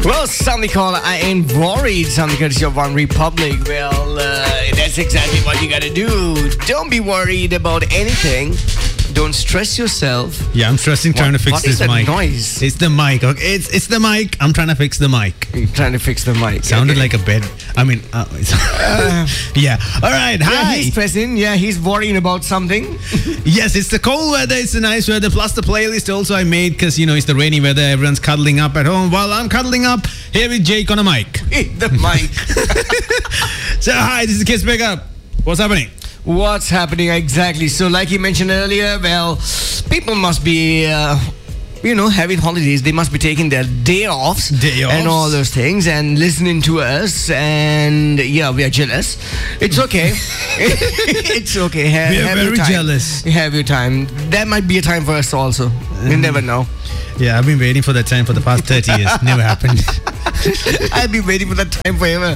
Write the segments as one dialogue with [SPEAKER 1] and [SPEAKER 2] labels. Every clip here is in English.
[SPEAKER 1] Well, something called I Ain't Worried, something courtesy of One Republic. Well, that's exactly what you gotta do. Don't be worried about anything. Don't stress yourself.
[SPEAKER 2] Yeah, I'm stressing trying to fix this mic.
[SPEAKER 1] What is that noise?
[SPEAKER 2] It's the mic. Okay, it's the mic. I'm trying to fix the mic.
[SPEAKER 1] You're trying to fix the mic.
[SPEAKER 2] Sounded like a bed. I mean, yeah. All right. Hi.
[SPEAKER 1] Yeah, he's stressing. Yeah, he's worrying about something.
[SPEAKER 2] Yes, it's the cold weather. It's the nice weather. Plus the playlist also I made because, it's the rainy weather. Everyone's cuddling up at home. While I'm cuddling up here with Jake on a mic.
[SPEAKER 1] The mic.
[SPEAKER 2] So, hi, this is Kiss Pick Up. What's happening?
[SPEAKER 1] What's happening exactly? So, like you mentioned earlier, well, people must be, having holidays. They must be taking their day offs and all those things and listening to us. And yeah, we are jealous. It's okay. It's okay.
[SPEAKER 2] We are very jealous.
[SPEAKER 1] Have your time. There might be a time for us also. You never know.
[SPEAKER 2] Yeah, I've been waiting for that time for the past 30 years. Never happened.
[SPEAKER 1] I've been waiting for that time forever.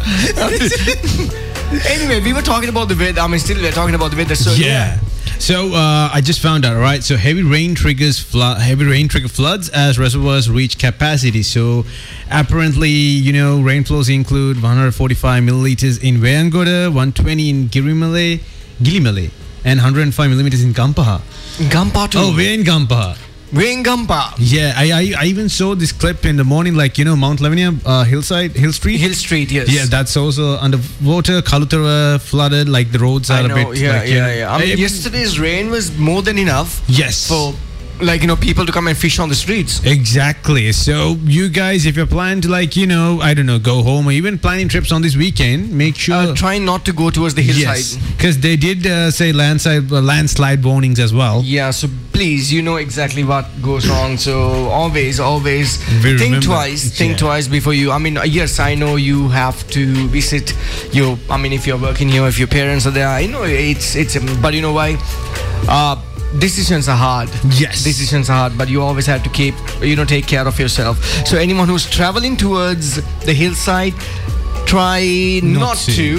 [SPEAKER 1] Anyway, we were talking about the weather. We're talking about the weather. So
[SPEAKER 2] yeah. So I just found out, right? So heavy rain trigger floods as reservoirs reach capacity. So apparently, rainflows include 145 milliliters in Wayangoda, 120 in Gillimale, and 105 millimeters in Gampaha.
[SPEAKER 1] Gampaha too.
[SPEAKER 2] Oh, we're in Gampaha.
[SPEAKER 1] Gampaha.
[SPEAKER 2] Yeah, I even saw this clip in the morning, like, Mount Lavinia, Hill Street.
[SPEAKER 1] Hill Street, yes.
[SPEAKER 2] Yeah, that's also underwater. Kalutara flooded, like the roads are a bit.
[SPEAKER 1] Yeah. Yesterday's rain was more than enough.
[SPEAKER 2] Yes.
[SPEAKER 1] For people to come and fish on the streets.
[SPEAKER 2] Exactly. So you guys, if you're planning to I don't know, go home or even planning trips on this weekend, make sure
[SPEAKER 1] try not to go towards the hillside.
[SPEAKER 2] Yes, because they did say landslide warnings as well.
[SPEAKER 1] Yeah, so please, you know exactly what goes wrong. So always think twice before you. Yes, I know you have to visit if you're working here, if your parents are there, I know but you know why? Decisions are hard.
[SPEAKER 2] Yes.
[SPEAKER 1] Decisions are hard, but you always have to take care of yourself. So anyone who's traveling towards the hillside, try not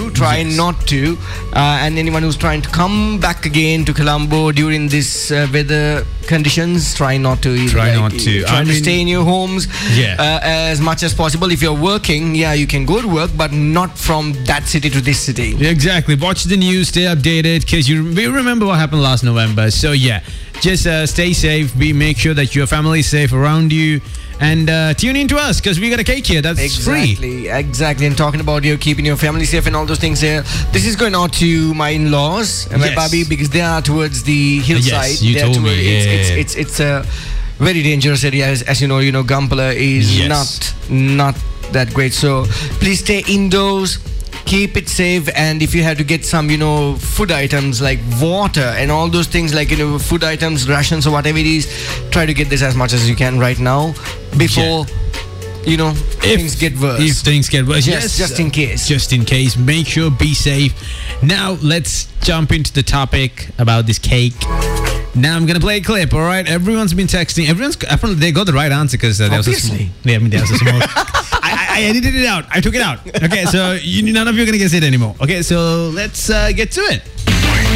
[SPEAKER 1] to. And anyone who's trying to come back again to Colombo during this weather conditions, try not to.
[SPEAKER 2] Try to
[SPEAKER 1] stay in your homes as much as possible. If you're working, you can go to work, but not from that city to this city.
[SPEAKER 2] Exactly. Watch the news, stay updated, because we remember what happened last November. So just stay safe. Make sure that your family is safe around you. And tune in to us because we got a cake here that's free.
[SPEAKER 1] Exactly. And talking about keeping your family safe and all those things here, this is going out to my in-laws and my baby because they are towards the hillside.
[SPEAKER 2] Yes, you told me.
[SPEAKER 1] It's a very dangerous area. As you know, Gampala is not that great. So please stay indoors. Keep it safe, and if you have to get some, food items like water and all those things, like, food items, rations or whatever it is, try to get this as much as you can right now before, things get worse.
[SPEAKER 2] If things get worse,
[SPEAKER 1] just in case.
[SPEAKER 2] Just in case. Make sure, be safe. Now, let's jump into the topic about this cake. Now I'm gonna play a clip. All right, everyone's been texting. Apparently they got the right answer because there was a small. Yeah, there was a small. I edited it out. I took it out. Okay, so none of you are gonna guess it anymore. Okay, so let's get to it.